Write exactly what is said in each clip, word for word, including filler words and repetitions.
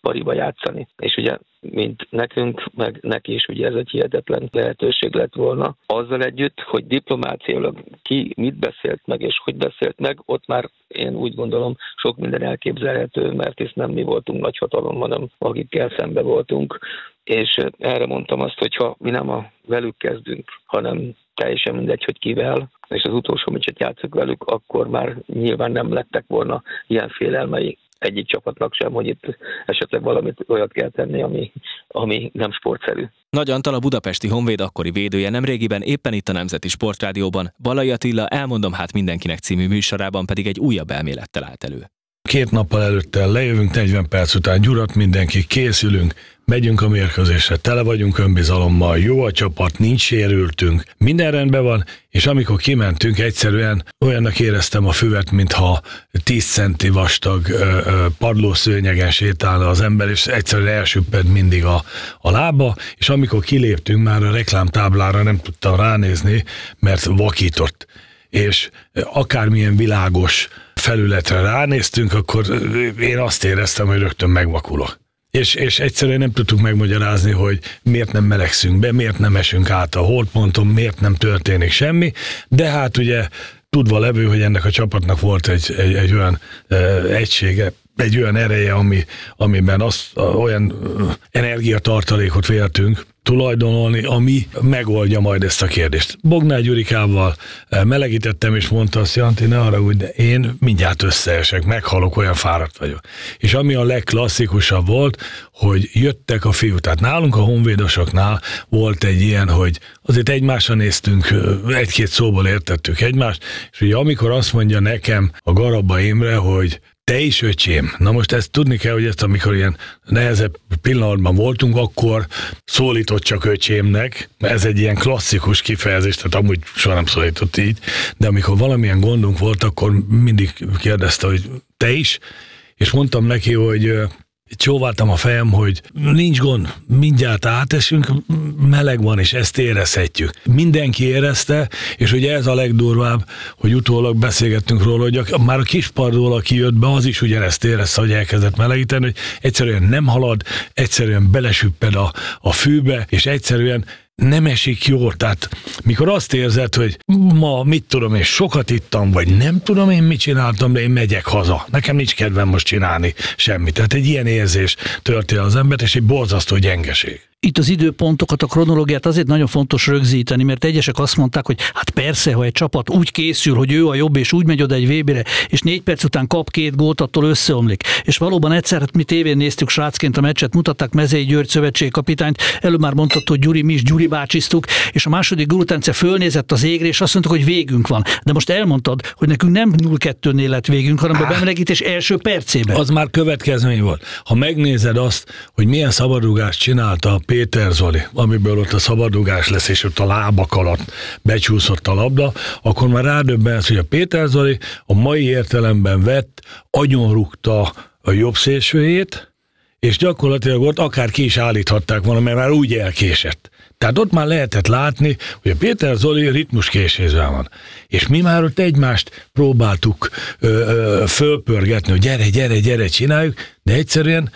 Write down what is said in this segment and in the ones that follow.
pariba játszani. És ugye, mint nekünk, meg neki is ugye ez egy hihetetlen lehetőség lett volna. Azzal együtt, hogy diplomáciailag ki mit beszélt meg, és hogy beszélt meg, ott már én úgy gondolom sok minden elképzelhető, mert hisz nem mi voltunk nagyhatalom, hanem akikkel szembe voltunk. És erre mondtam azt, hogy ha mi nem a velük kezdünk, hanem teljesen mindegy, hogy kivel, és az utolsó meccset játszok velük, akkor már nyilván nem lettek volna ilyen félelmei egyik csapatnak sem, hogy itt esetleg valamit olyat kell tenni, ami, ami nem sportszerű. Nagy Antal, a budapesti Honvéd akkori védője nemrégiben éppen itt a Nemzeti Sportrádióban, Balai Attila Elmondom hát mindenkinek című műsorában pedig egy újabb elmélettel állt elő. Két nappal előtte lejövünk, negyven perc után gyurat mindenki, készülünk, megyünk a mérkőzésre, tele vagyunk önbizalommal, jó a csapat, nincs sérültünk, minden rendben van, és amikor kimentünk, egyszerűen olyannak éreztem a füvet, mintha tíz centi vastag ö, ö, padlószőnyegen sétálna az ember, és egyszerűen elsüpped mindig a, a lába, és amikor kiléptünk, már a reklámtáblára nem tudtam ránézni, mert vakított. És akármilyen világos felületre ránéztünk, akkor én azt éreztem, hogy rögtön megvakulok. És, és egyszerűen nem tudtuk megmagyarázni, hogy miért nem melegszünk be, miért nem esünk át a holdponton, miért nem történik semmi, de hát ugye tudva levő, hogy ennek a csapatnak volt egy, egy, egy olyan e, egysége, egy olyan ereje, ami, amiben azt, olyan energiatartalékot véltünk tulajdonolni, ami megoldja majd ezt a kérdést. Bognár Gyurikával melegítettem, és mondta azt, Janti, ne haragudj, de én mindjárt összeesek, meghalok, olyan fáradt vagyok. És ami a legklasszikusabb volt, hogy jöttek a fiúk. Tehát nálunk a honvédosoknál volt egy ilyen, hogy azért egymásra néztünk, egy-két szóból értettük egymást, és ugye amikor azt mondja nekem a Garabba Imre, hogy te is, öcsém. Na most ezt tudni kell, hogy ezt amikor ilyen nehezebb pillanatban voltunk, akkor szólított csak öcsémnek, ez egy ilyen klasszikus kifejezés, tehát amúgy soha nem szólított így, de amikor valamilyen gondunk volt, akkor mindig kérdezte, hogy te is, és mondtam neki, hogy csóváltam a fejem, hogy nincs gond, mindjárt átesünk, meleg van, és ezt érezhetjük. Mindenki érezte, és ugye ez a legdurvább, hogy utólag beszélgettünk róla, hogy a, már a kispadról, aki jött be, az is ugyanezt érezte, hogy elkezdett melegíteni, hogy egyszerűen nem halad, egyszerűen belesüpped a, a fűbe, és egyszerűen nem esik jól. Tehát mikor azt érzed, hogy ma mit tudom én, sokat ittam, vagy nem tudom én mit csináltam, de én megyek haza. Nekem nincs kedvem most csinálni semmit. Tehát egy ilyen érzés tölti az embert, és egy borzasztó gyengeség. Itt az időpontokat, a kronológiát azért nagyon fontos rögzíteni, mert egyesek azt mondták, hogy hát persze, ha egy csapat úgy készül, hogy ő a jobb, és úgy megy oda egy vé bére, és négy perc után kap két gólt, attól összeomlik. És valóban egyszer, hát mi tévén néztük srácként a meccset, mutatták Mezei György szövetségkapitányt, előbb már mondtad, hogy Gyuri, mi is Gyuri bácsiztuk, és a második gól után fölnézett az égre, és azt mondtuk, hogy végünk van. De most elmondtad, hogy nekünk nem nulla kettőnél lett végünk, hanem a bemelegítés első percében. Az már következmény volt. Ha megnézed azt, hogy milyen szabadrugást csinálta Péter Zoli, amiből ott a szabadrugás lesz, és ott a lábak alatt becsúszott a labda, akkor már rádöbbensz, hogy a Péter Zoli a mai értelemben vett, agyonrúgta a jobb szélsőjét, és gyakorlatilag ott akár ki is állíthatták volna, mert már úgy elkésett. Tehát ott már lehetett látni, hogy a Péter Zoli ritmuskésésben van. És mi már ott egymást próbáltuk ö, ö, fölpörgetni, hogy gyere, gyere, gyere, csináljuk, de egyszerűen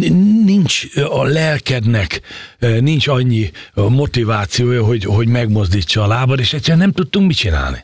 nincs a lelkednek, nincs annyi motivációja, hogy, hogy megmozdítsa a lábad, és egyszerűen nem tudtunk mit csinálni.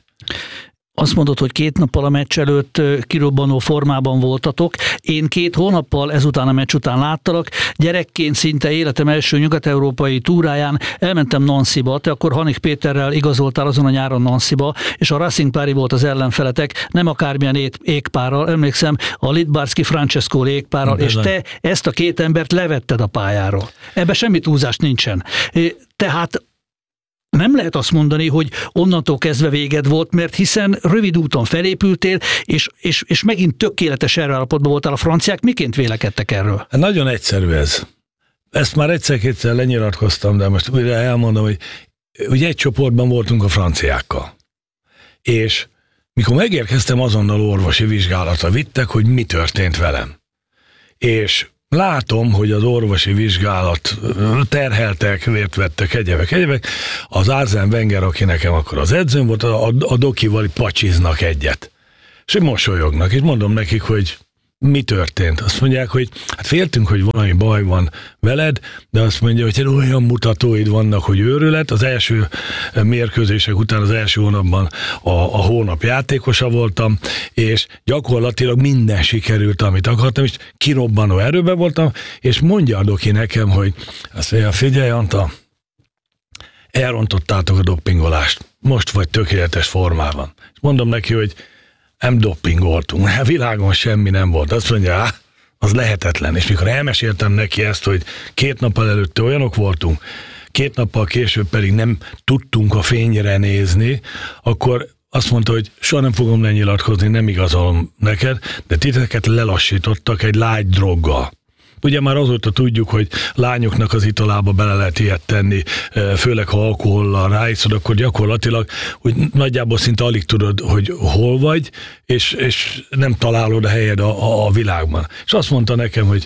Azt mondod, hogy két nappal a meccs előtt kirobbanó formában voltatok. Én két hónappal ezután a meccs után láttalak. Gyerekként szinte életem első nyugat-európai túráján elmentem Nancyba. Te akkor Hanik Péterrel igazoltál azon a nyáron Nancyba, és a Racing Pári volt az ellenfeletek, nem akármilyen égpárral, emlékszem, a Litbarski Francesco égpárral, és te ezt a két embert levetted a pályáról. Ebben semmi túlzás nincsen. Tehát nem lehet azt mondani, hogy onnantól kezdve véged volt, mert hiszen rövid úton felépültél, és, és, és megint tökéletes erőállapotban voltál. A franciák miként vélekedtek erről? Nagyon egyszerű ez. Ezt már egyszer-kétszer lenyilatkoztam, de most újra elmondom, hogy ugye egy csoportban voltunk a franciákkal. És mikor megérkeztem, azonnal orvosi vizsgálatra vittek, hogy mi történt velem. És látom, hogy az orvosi vizsgálat terheltek, vért vettek, egyebek, egyebek. Az Arsène Wenger, aki nekem akkor az edzőm volt, a, a dokival pacsiznak egyet. És mosolyognak, és mondom nekik, hogy mi történt? Azt mondják, hogy hát féltünk, hogy valami baj van veled, de azt mondja, hogy olyan mutatóid vannak, hogy őrület. Az első mérkőzések után az első hónapban a, a hónap játékosa voltam, és gyakorlatilag minden sikerült, amit akartam, és kirobbanó erőben voltam, és mondja a doki nekem, hogy azt mondja, figyelj Anta, elrontottátok a dopingolást, most vagy tökéletes formában. És mondom neki, hogy nem dopingoltunk, a világon semmi nem volt. Azt mondja, á, az lehetetlen. És mikor elmeséltem neki ezt, hogy két nappal előtte olyanok voltunk, két nappal később pedig nem tudtunk a fényre nézni, akkor azt mondta, hogy soha nem fogom lenyilatkozni, nem igazolom neked, de titeket lelassítottak egy light droggal. Ugye már azóta tudjuk, hogy lányoknak az italába bele lehet ilyet tenni, főleg ha alkohollal ráiszod, akkor gyakorlatilag hogy nagyjából szinte alig tudod, hogy hol vagy, és, és nem találod a helyed a, a, a világban. És azt mondta nekem, hogy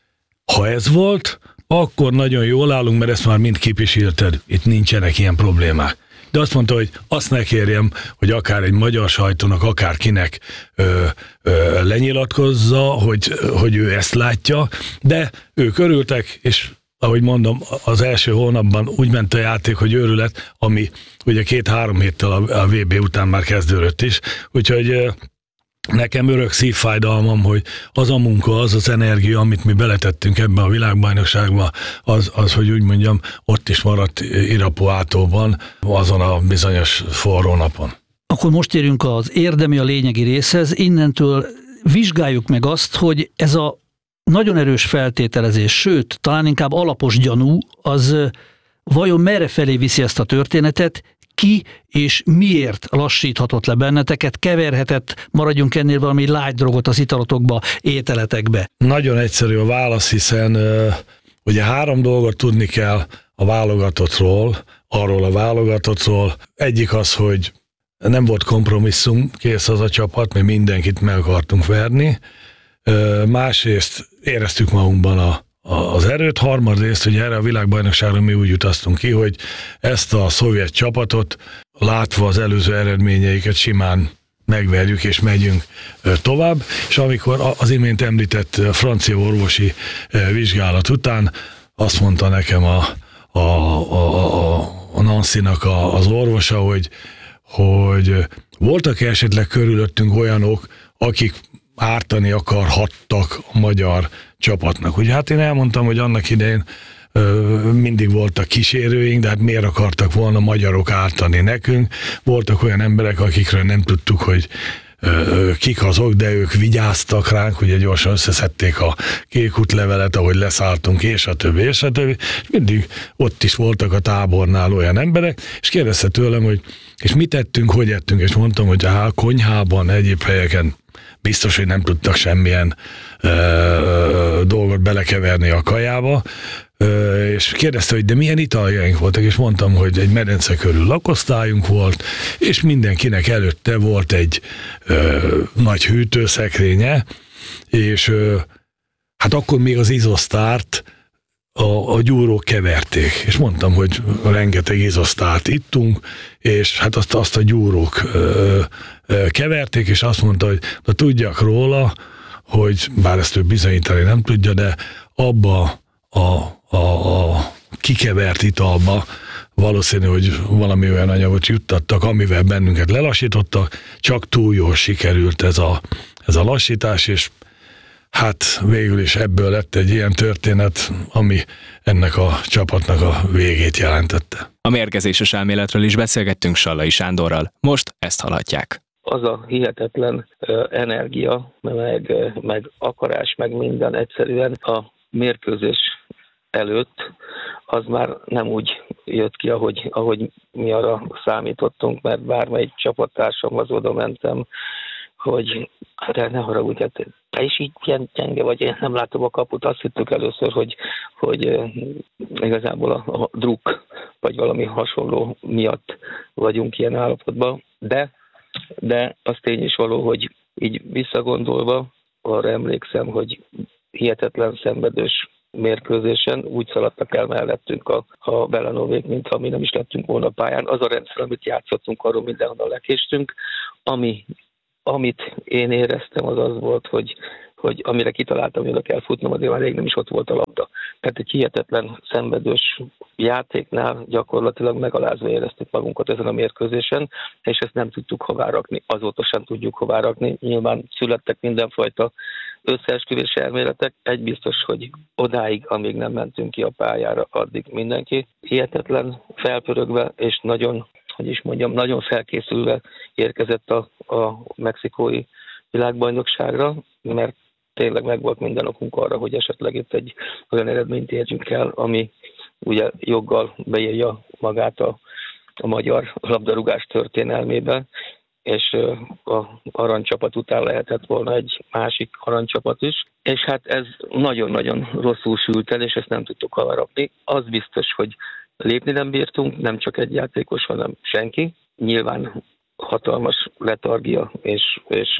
ha ez volt, akkor nagyon jól állunk, mert ezt már mind kipisílted, itt nincsenek ilyen problémák. De azt mondta, hogy azt ne kérjem, hogy akár egy magyar sajtónak, akár kinek ö, ö, lenyilatkozza, hogy, hogy ő ezt látja, de ők örültek, és ahogy mondom, az első hónapban úgy ment a játék, hogy őrület, ami ugye két-három héttel a, a vé bé után már kezdődött is, úgyhogy ö, nekem örök szívfájdalmam, hogy az a munka, az az energia, amit mi beletettünk ebbe a világbajnokságba, az, az hogy úgy mondjam, ott is maradt Irapuátóban, azon a bizonyos forró napon. Akkor most érünk az érdemi, a lényegi részhez. Innentől vizsgáljuk meg azt, hogy ez a nagyon erős feltételezés, sőt, talán inkább alapos gyanú, az vajon merre felé viszi ezt a történetet, ki és miért lassíthatott le benneteket, keverhetett, maradjunk ennél valami light drogot az italotokba, ételetekbe? Nagyon egyszerű a válasz, hiszen uh, ugye három dolgot tudni kell a válogatottról, arról a válogatottról. Egyik az, hogy nem volt kompromisszum, kész az a csapat, mi mindenkit meg akartunk verni. Uh, másrészt éreztük magunkban a az erőt, harmadrészt, hogy erre a világbajnokságra mi úgy utaztunk ki, hogy ezt a szovjet csapatot látva az előző eredményeiket simán megverjük és megyünk tovább, és amikor az imént említett francia orvosi vizsgálat után azt mondta nekem a, a, a, a Nancy-nak a, az orvosa, hogy, hogy voltak esetleg körülöttünk olyanok, akik ártani akarhattak a magyar csapatnak. Ugye hát én elmondtam, hogy annak idején ö, mindig voltak kísérőink, de hát miért akartak volna magyarok ártani nekünk. Voltak olyan emberek, akikről nem tudtuk, hogy ö, kik azok, de ők vigyáztak ránk, ugye gyorsan összeszedték a kék útlevelet, ahogy leszálltunk, és a többi, és a többi. És mindig ott is voltak a tábornál olyan emberek, és kérdezte tőlem, hogy és mit ettünk, hogy ettünk, és mondtam, hogy á, konyhában, egyéb helyeken biztos, hogy nem tudtak semmilyen ö, ö, dolgot belekeverni a kajába, ö, és kérdezte, hogy de milyen italjaink voltak, és mondtam, hogy egy medence körül lakosztályunk volt, és mindenkinek előtte volt egy ö, nagy hűtőszekrénye, és ö, hát akkor még az izosztárt a, a gyúrók keverték, és mondtam, hogy rengeteg izosztárt ittunk, és hát azt, azt a gyúrók ö, ö, keverték, és azt mondta, hogy de tudjak róla, hogy bár ezt ő bizonyítani nem tudja, de abba a, a, a kikevert italba valószínű, hogy valami olyan anyagot juttattak, amivel bennünket lelassítottak, csak túl jól sikerült ez a, ez a lassítás, és hát végül is ebből lett egy ilyen történet, ami ennek a csapatnak a végét jelentette. A mérgezéses elméletről is beszélgettünk Sallai Sándorral. Most ezt hallhatják. Az a hihetetlen uh, energia, meg, meg akarás, meg minden egyszerűen a mérkőzés előtt, az már nem úgy jött ki, ahogy, ahogy mi arra számítottunk, mert bármelyik csapattársamhoz oda mentem, hogy hát ne haragudj, hát te is így ilyen gyenge vagy, én nem látom a kaput, azt hittük először, hogy, hogy uh, igazából a, a druk, vagy valami hasonló miatt vagyunk ilyen állapotban, de, de az tény is való, hogy így visszagondolva arra emlékszem, hogy hihetetlen szenvedős mérkőzésen úgy szaladtak el mellettünk a, a Belanovék, mintha mi nem is lettünk volna pályán. Az a rendszer, amit játszottunk, arról mindenhonnan lekéstünk, ami Amit én éreztem, az az volt, hogy, hogy amire kitaláltam, hogy oda kell futnom, azért már rég nem is ott volt a labda. Tehát egy hihetetlen szenvedős játéknál gyakorlatilag megalázva éreztük magunkat ezen a mérkőzésen, és ezt nem tudtuk hová rakni. Azóta sem tudjuk hová rakni. Nyilván születtek mindenfajta összeesküvés elméletek. Egy biztos, hogy odáig, amíg nem mentünk ki a pályára, addig mindenki hihetetlen felpörögve, és nagyon, hogy is mondjam, nagyon felkészülve érkezett a, a mexikói világbajnokságra, mert tényleg megvolt minden okunk arra, hogy esetleg itt egy olyan eredményt érjünk el, ami ugye joggal beírja magát a, a magyar labdarúgás történelmébe, és a aranycsapat után lehetett volna egy másik aranycsapat is. És hát ez nagyon-nagyon rosszul sült el, és ezt nem tudtuk havarapni. Az biztos, hogy lépni nem bírtunk, nem csak egy játékos, hanem senki. Nyilván hatalmas letargia és, és,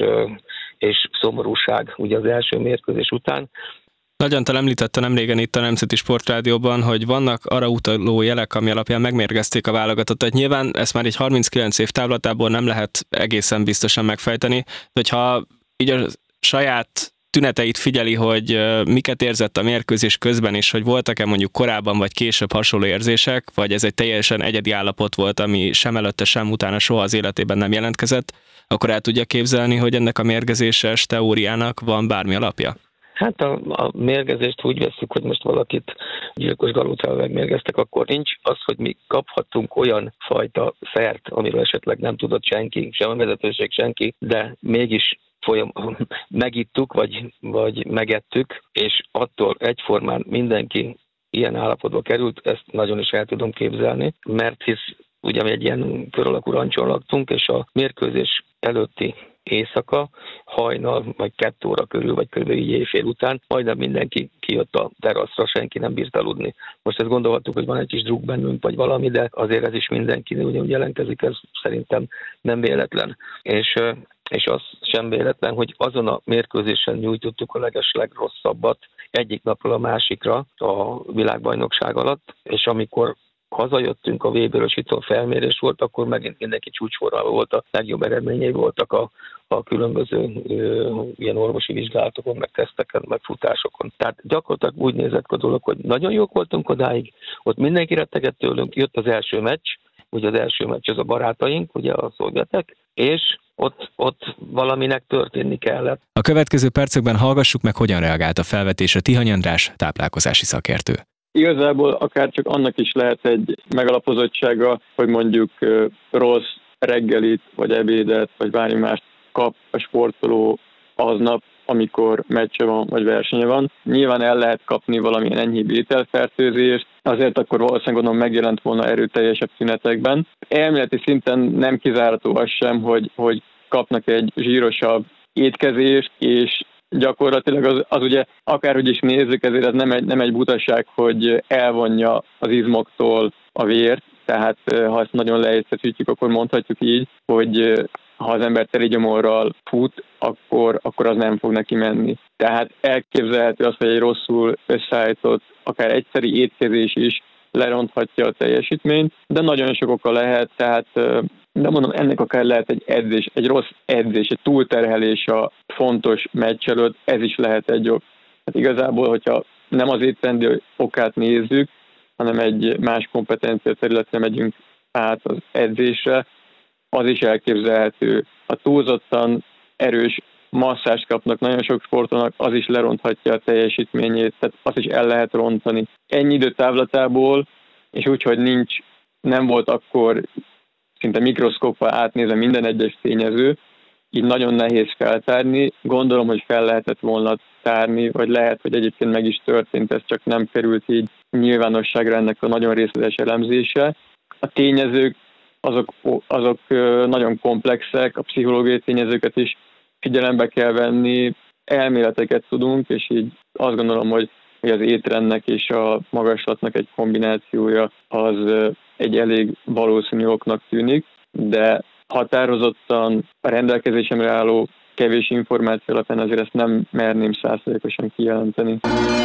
és szomorúság ugye az első mérkőzés után. Nagyon te említette nemrégen itt a Nemzeti Sportrádióban, hogy vannak arra utaló jelek, ami alapján megmérgezték a válogatottat. Nyilván ezt már egy harminckilenc év távlatából nem lehet egészen biztosan megfejteni, de hogyha így a saját tüneteit figyeli, hogy miket érzett a mérkőzés közben, és hogy voltak-e mondjuk korábban vagy később hasonló érzések, vagy ez egy teljesen egyedi állapot volt, ami sem előtte, sem utána soha az életében nem jelentkezett, akkor el tudja képzelni, hogy ennek a mérgezéses teóriának van bármi alapja? Hát a, a mérgezést úgy vesszük, hogy most valakit gyilkos galócával megmérgeztek, akkor nincs. Az, hogy mi kaphattunk olyan fajta szert, amiről esetleg nem tudott senki, sem a vezetőség, senki, de mégis folyam, megittuk, vagy, vagy megettük, és attól egyformán mindenki ilyen állapotba került, ezt nagyon is el tudom képzelni, mert hisz ugye mi egy ilyen kör alakú rancson laktunk, és a mérkőzés előtti éjszaka, hajnal, vagy kettő óra körül, vagy körülbelül így éjfél után, majdnem mindenki kijött a teraszra, senki nem bírt aludni. Most ezt gondolhattuk, hogy van egy kis druk bennünk, vagy valami, de azért ez is mindenki ugyanúgy jelentkezik, ez szerintem nem véletlen. És, és az sem véletlen, hogy azon a mérkőzésen nyújtottuk a legeslegrosszabbat egyik napról a másikra a világbajnokság alatt, és amikor hazajöttünk, a Weber-ösító felmérés volt, akkor megint mindenki csúcsforralva volt, a legjobb eredményei voltak a, a különböző ö, ilyen orvosi vizsgálatokon, meg teszteken, meg futásokon. Tehát gyakorlatilag úgy nézett a dolog, hogy nagyon jók voltunk odáig, ott mindenki rettegett tőlünk, jött az első meccs, ugye az első meccs az a barátaink, ugye a szovjetek, és ott, ott valaminek történni kellett. A következő percekben hallgassuk meg, hogyan reagált a felvetésre Tihany András, táplálkozási szakértő. Igazából akár csak annak is lehet egy megalapozottsága, hogy mondjuk rossz reggelit, vagy ebédet, vagy bármi mást kap a sportoló aznap, amikor meccse van, vagy versenye van. Nyilván el lehet kapni valamilyen enyhébb ételfertőzést, azért akkor valószínűleg gondolom megjelent volna erőteljesebb szünetekben. Elméleti szinten nem kizárható az sem, hogy, hogy kapnak egy zsírosabb étkezést, és gyakorlatilag az, az ugye, akárhogy is nézzük, ezért ez nem egy, nem egy butaság, hogy elvonja az izmoktól a vért, tehát ha ezt nagyon leegyszerűsítjük, akkor mondhatjuk így, hogy ha az ember teli gyomorral fut, akkor, akkor az nem fog neki menni. Tehát elképzelhető az, hogy egy rosszul összeállított, akár egyszeri étkezés is leronthatja a teljesítményt, de nagyon sok oka lehet, tehát de mondom, ennek akár lehet egy edzés, egy rossz edzés, egy túlterhelés a fontos meccs előtt, ez is lehet egy ok. Hát igazából, hogyha nem az étrendi okát nézzük, hanem egy más kompetencia területre megyünk át az edzésre, az is elképzelhető. Ha túlzottan erős masszást kapnak nagyon sok sportolónak, az is leronthatja a teljesítményét, tehát azt is el lehet rontani. Ennyi időtávlatából, és úgy, hogy nincs, nem volt akkor szinte mikroszkóppal átnézve minden egyes tényező, így nagyon nehéz feltárni. Gondolom, hogy fel lehetett volna tárni, vagy lehet, hogy egyébként meg is történt, ez csak nem került így nyilvánosságra ennek a nagyon részletes elemzése. A tényezők azok, azok nagyon komplexek, a pszichológiai tényezőket is figyelembe kell venni, elméleteket tudunk, és így azt gondolom, hogy az étrendnek és a magaslatnak egy kombinációja az egy elég valószínű oknak tűnik, de határozottan a rendelkezésemre álló kevés információ alapján azért ezt nem merném százalékosan kijelenteni.